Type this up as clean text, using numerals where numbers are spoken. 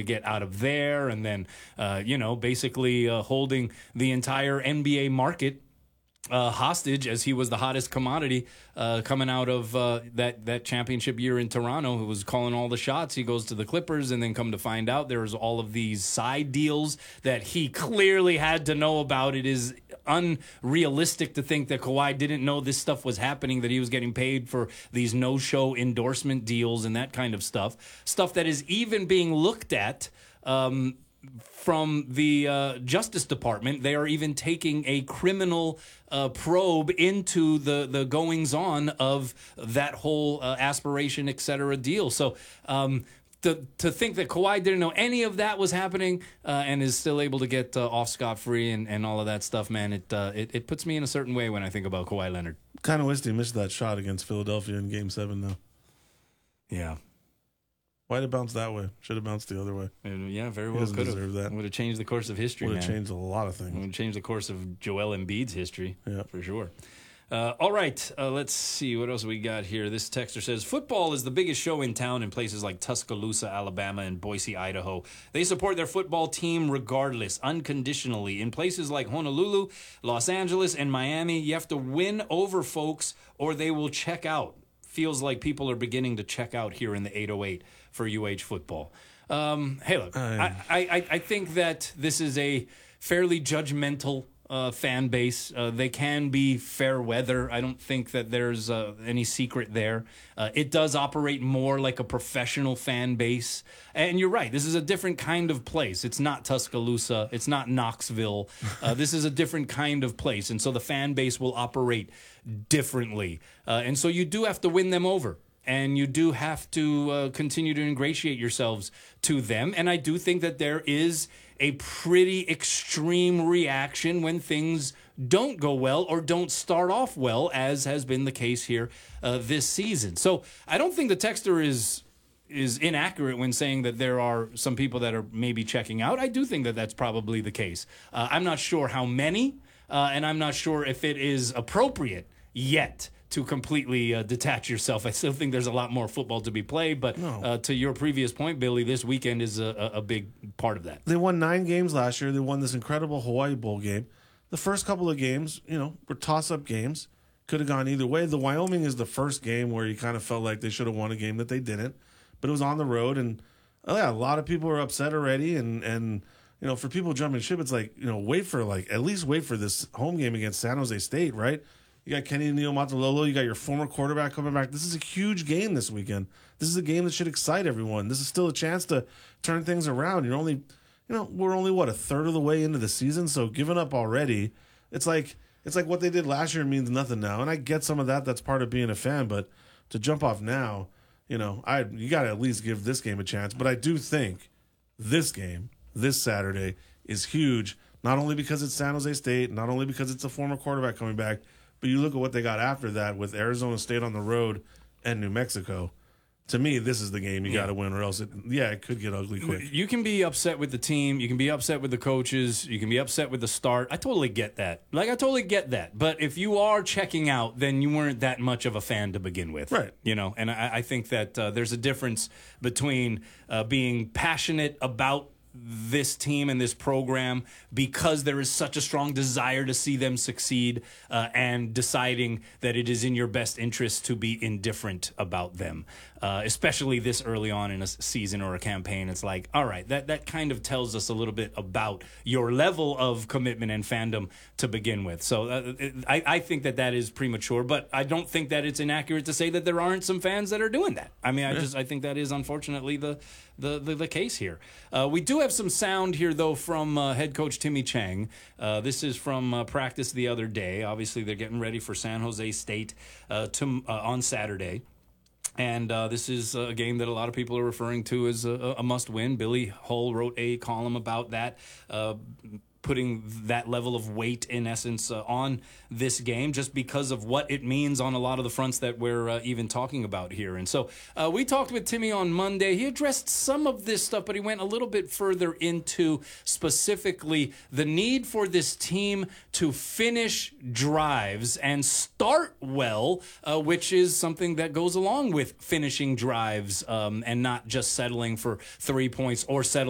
to get out of there, and then, basically holding the entire NBA market hostage, as he was the hottest commodity coming out of that championship year in Toronto, who was calling all the shots. He goes to the Clippers, and then come to find out there's all of these side deals that he clearly had to know about. It is unrealistic to think that Kawhi didn't know this stuff was happening, that he was getting paid for these no-show endorsement deals and that kind of stuff that is even being looked at from the Justice Department. They are even taking a criminal probe into the goings-on of that whole aspiration, et cetera, deal. So to think that Kawhi didn't know any of that was happening and is still able to get off scot-free and all of that stuff, man, it puts me in a certain way when I think about Kawhi Leonard. Kind of wish he missed that shot against Philadelphia in Game 7, though. Yeah. Why'd it bounce that way? Should have bounced the other way. Yeah, very well could have. Would have changed the course of history, man. Would have changed a lot of things. Would have changed the course of Joel Embiid's history, for sure. All right, let's see. What else we got here? This texter says, football is the biggest show in town in places like Tuscaloosa, Alabama, and Boise, Idaho. They support their football team regardless, unconditionally. In places like Honolulu, Los Angeles, and Miami, you have to win over folks or they will check out. Feels like people are beginning to check out here in the 808 for UH football. Hey, look, I think that this is a fairly judgmental fan base. They can be fair weather. I don't think that there's any secret there. It does operate more like a professional fan base. And you're right, this is a different kind of place. It's not Tuscaloosa. It's not Knoxville. This is a different kind of place. And so the fan base will operate differently. And so you do have to win them over. And you do have to continue to ingratiate yourselves to them. And I do think that there is a pretty extreme reaction when things don't go well or don't start off well, as has been the case here this season. So I don't think the texter is inaccurate when saying that there are some people that are maybe checking out. I do think that that's probably the case. I'm not sure how many, and I'm not sure if it is appropriate yet to completely detach yourself. I still think there's a lot more football to be played, but to your previous point, Billy, this weekend is a big part of that. They won 9 games last year. They won this incredible Hawaii Bowl game. The first couple of games, were toss-up games. Could have gone either way. The Wyoming is the first game where you kind of felt like they should have won a game that they didn't, but it was on the road, and a lot of people are upset already, and for people jumping ship, it's like, at least wait for this home game against San Jose State, right? You got Kenny Niumatalolo. You got your former quarterback coming back. This is a huge game this weekend. This is a game that should excite everyone. This is still a chance to turn things around. We're only, a third of the way into the season, so giving up already, it's like what they did last year means nothing now. And I get some of that. That's part of being a fan. But to jump off now, you got to at least give this game a chance. But I do think this game, this Saturday, is huge, not only because it's San Jose State, not only because it's a former quarterback coming back, but you look at what they got after that with Arizona State on the road and New Mexico. To me, this is the game you got to win, or else it could get ugly quick. You can be upset with the team. You can be upset with the coaches. You can be upset with the start. I totally get that. I totally get that. But if you are checking out, then you weren't that much of a fan to begin with. Right. And I think that there's a difference between being passionate about this team and this program because there is such a strong desire to see them succeed and deciding that it is in your best interest to be indifferent about them, especially this early on in a season or a campaign. It's like, all right, that kind of tells us a little bit about your level of commitment and fandom to begin with. So I think that is premature, but I don't think that it's inaccurate to say that there aren't some fans that are doing that. I mean, I think that is unfortunately the case here. We do have some sound here, though, from head coach Timmy Chang. This is from practice the other day. Obviously, they're getting ready for San Jose State on Saturday. And this is a game that a lot of people are referring to as a must-win. Billy Hull wrote a column about that, putting that level of weight, in essence, on this game just because of what it means on a lot of the fronts that we're even talking about here. And so we talked with Timmy on Monday. He addressed some of this stuff, but he went a little bit further into specifically the need for this team to finish drives and start well, which is something that goes along with finishing drives and not just settling for 3 points or settling